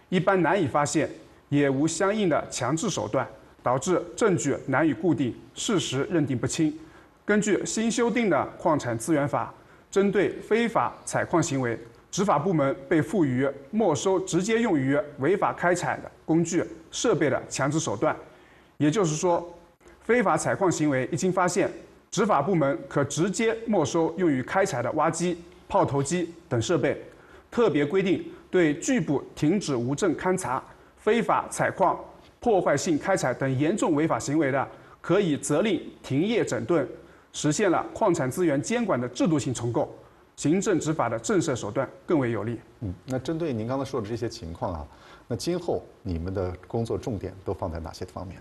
一般难以发现，也无相应的强制手段，导致证据难以固定，事实认定不清。根据新修订的《矿产资源法》，针对非法采矿行为，执法部门被赋予没收直接用于违法开采的工具、设备的强制手段。也就是说，非法采矿行为一经发现，执法部门可直接没收用于开采的挖机、炮头机等设备。特别规定，对拒不停止无证勘查、非法采矿、破坏性开采等严重违法行为的，可以责令停业整顿，实现了矿产资源监管的制度性重构，行政执法的震慑手段更为有力。 那针对您刚才说的这些情况啊，那今后你们的工作重点都放在哪些方面呢？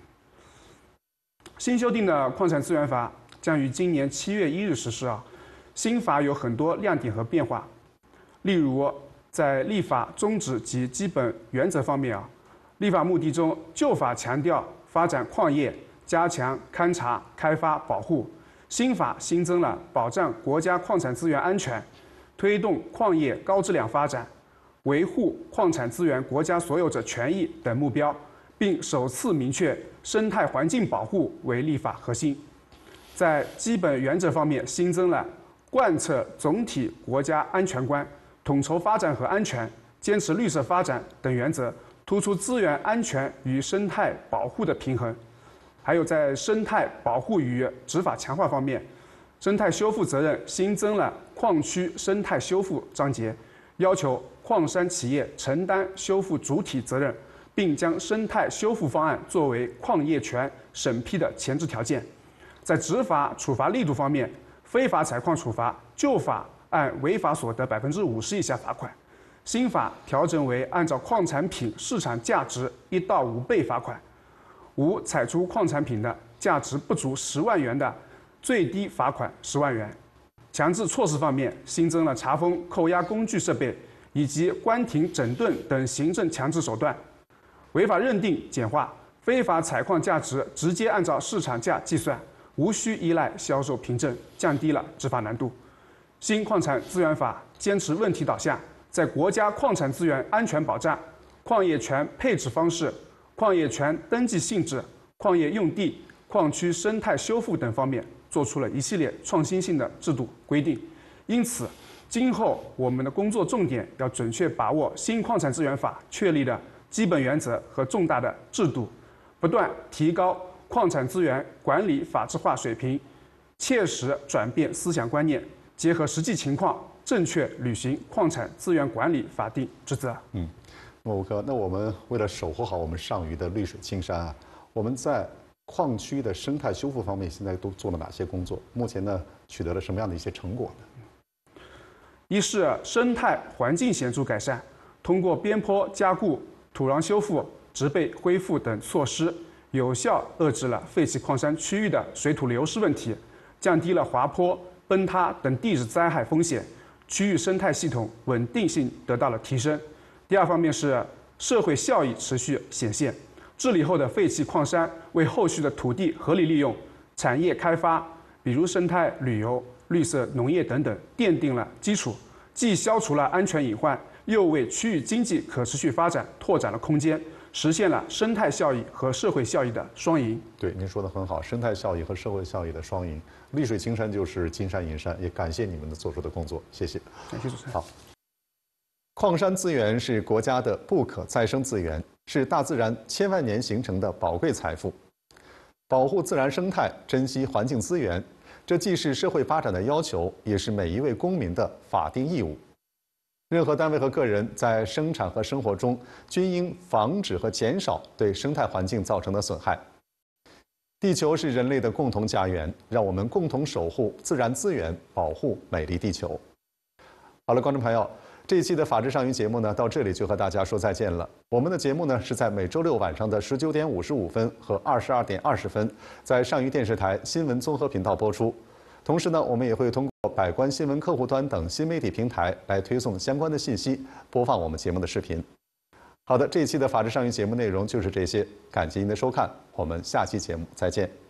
新修订的《矿产资源法》将于今年7月1日实施啊。新法有很多亮点和变化，例如在立法宗旨及基本原则方面啊，立法目的中，旧法强调发展矿业，加强勘查、开发、保护。新法新增了保障国家矿产资源安全、推动矿业高质量发展、维护矿产资源国家所有者权益等目标，并首次明确生态环境保护为立法核心。在基本原则方面，新增了贯彻总体国家安全观、统筹发展和安全、坚持绿色发展等原则，突出资源安全与生态保护的平衡。还有在生态保护与执法强化方面，生态修复责任新增了矿区生态修复章节，要求矿山企业承担修复主体责任，并将生态修复方案作为矿业权审批的前置条件。在执法处罚力度方面，非法采矿处罚，旧法按违法所得50%以下罚款，新法调整为按照矿产品市场价值1到5倍罚款。无采出矿产品的价值不足10万元的，最低罚款10万元。强制措施方面，新增了查封、扣押工具设备以及关停、整顿等行政强制手段。违法认定简化，非法采矿价值直接按照市场价计算，无需依赖销售凭证，降低了执法难度。新矿产资源法坚持问题导向，在国家矿产资源安全保障、矿业权配置方式、矿业权登记性质、矿业用地、矿区生态修复等方面做出了一系列创新性的制度规定。因此，今后我们的工作重点要准确把握新矿产资源法确立的基本原则和重大的制度，不断提高矿产资源管理法治化水平，切实转变思想观念，结合实际情况，正确履行矿产资源管理法定职责。 莫武科，那我们为了守护好我们上虞的绿水青山啊，我们在矿区的生态修复方面现在都做了哪些工作？目前呢，取得了什么样的一些成果呢？ 一是生态环境显著改善，通过边坡加固、土壤修复、植被恢复等措施，有效遏制了废弃矿山区域的水土流失问题，降低了滑坡、崩塌等地质灾害风险，区域生态系统稳定性得到了提升。第二方面是社会效益持续显现，治理后的废弃矿山为后续的土地合理利用、产业开发，比如生态旅游、绿色农业等等，奠定了基础，既消除了安全隐患，又为区域经济可持续发展拓展了空间，实现了生态效益和社会效益的双赢。 对，您说的很好，生态效益和社会效益的双赢，绿水青山就是金山银山，也感谢你们的做出的工作，谢谢。 感谢主持人。 好。矿山资源是国家的不可再生资源，是大自然千万年形成的宝贵财富。保护自然生态，珍惜环境资源，这既是社会发展的要求，也是每一位公民的法定义务。任何单位和个人在生产和生活中均应防止和减少对生态环境造成的损害。地球是人类的共同家园，让我们共同守护自然资源，保护美丽地球。好了，观众朋友。这一期的《法治上虞》节目呢，到这里就和大家说再见了。我们的节目呢是在每周六晚上的19点55分和22点20分，在上虞电视台新闻综合频道播出。同时呢，我们也会通过百官新闻客户端等新媒体平台来推送相关的信息，播放我们节目的视频。好的，这一期的《法治上虞》节目内容就是这些，感谢您的收看，我们下期节目再见。